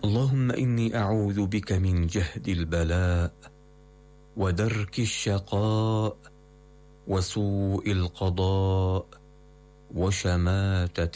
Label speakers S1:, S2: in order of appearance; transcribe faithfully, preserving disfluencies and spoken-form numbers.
S1: اللهم إني أعوذ بك من جهد البلاء ودرك الشقاء وسوء القضاء وشماتة